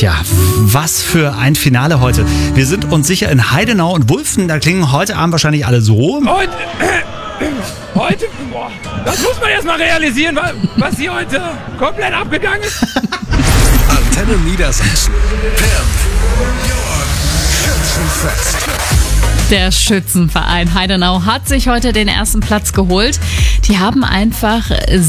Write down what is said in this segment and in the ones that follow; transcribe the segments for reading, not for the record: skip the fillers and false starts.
Tja, was für ein Finale heute. Wir sind uns sicher in Heidenau und Wulfen, da klingen heute Abend wahrscheinlich alle so. Heute, boah, das muss man erst mal realisieren, was hier heute komplett abgegangen ist. Antenne Niedersachsen. Schützenfest. Der Schützenverein Heidenau hat sich heute den ersten Platz geholt. Die haben einfach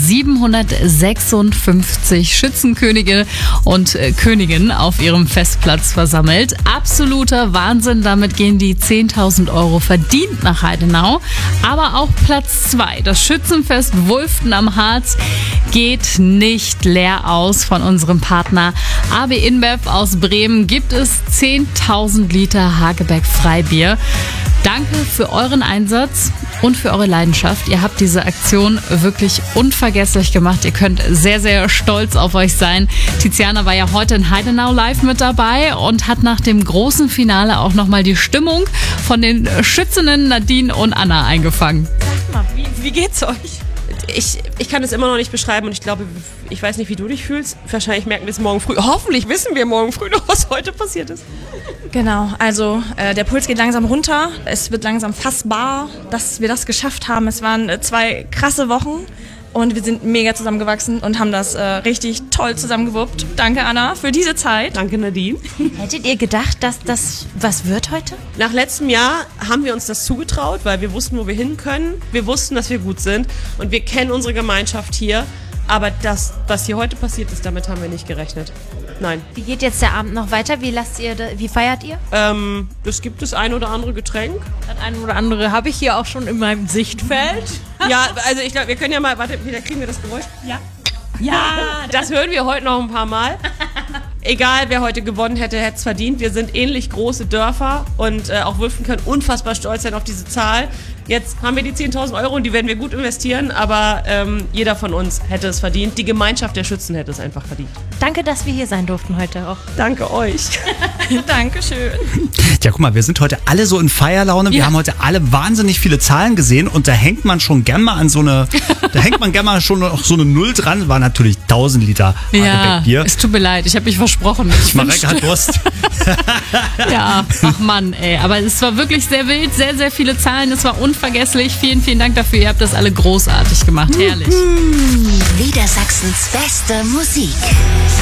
756 Schützenkönige und Königinnen auf ihrem Festplatz versammelt. Absoluter Wahnsinn. Damit gehen die 10.000 € verdient nach Heidenau. Aber auch Platz 2, das Schützenfest Wulften am Harz, geht nicht leer aus. Von unserem Partner AB InBev aus Bremen gibt es 10.000 Liter Hagebeck Freibier. Danke für euren Einsatz und für eure Leidenschaft. Ihr habt diese Aktion wirklich unvergesslich gemacht. Ihr könnt sehr, sehr stolz auf euch sein. Tiziana war ja heute in Heidenau live mit dabei und hat nach dem großen Finale auch nochmal die Stimmung von den Schützinnen Nadine und Anna eingefangen. Sag mal, wie geht's euch? Ich kann es immer noch nicht beschreiben und ich glaube, ich weiß nicht, wie du dich fühlst. Wahrscheinlich merken wir es morgen früh. Hoffentlich wissen wir morgen früh noch, was heute passiert ist. Genau, also der Puls geht langsam runter. Es wird langsam fassbar, dass wir das geschafft haben. Es waren 2 krasse Wochen und wir sind mega zusammengewachsen und haben das richtig toll zusammengewuppt. Danke, Anna, für diese Zeit. Danke, Nadine. Hättet ihr gedacht, dass das was wird heute? Nach letztem Jahr haben wir uns das zugetraut, weil wir wussten, wo wir hin können. Wir wussten, dass wir gut sind und wir kennen unsere Gemeinschaft hier. Aber das, was hier heute passiert ist, damit haben wir nicht gerechnet. Nein. Wie geht jetzt der Abend noch weiter? Wie feiert ihr? Es gibt das ein oder andere Getränk. Das ein oder andere habe ich hier auch schon in meinem Sichtfeld. Ja, also ich glaube, wir können ja mal, warte, wieder kriegen wir das Geräusch? Ja. Das hören wir heute noch ein paar Mal. Egal, wer heute gewonnen hätte, hätte es verdient. Wir sind ähnlich große Dörfer und auch Wulften können unfassbar stolz sein auf diese Zahl. Jetzt haben wir die 10.000 € und die werden wir gut investieren, aber jeder von uns hätte es verdient. Die Gemeinschaft der Schützen hätte es einfach verdient. Danke, dass wir hier sein durften heute auch. Danke euch. Dankeschön. Tja, guck mal, wir sind heute alle so in Feierlaune. Wir haben heute alle wahnsinnig viele Zahlen gesehen und da hängt man schon gern mal an so eine, schon noch so eine Null dran. War natürlich 1.000 Liter Hagebeckbier. Ja, es tut mir leid, ich habe mich versprochen. Marek hat Durst. Ja, ach Mann, ey. Aber es war wirklich sehr wild, sehr, sehr viele Zahlen. Es war unvergesslich. Vielen, vielen Dank dafür. Ihr habt das alle großartig gemacht. Herrlich. Niedersachsens beste Musik.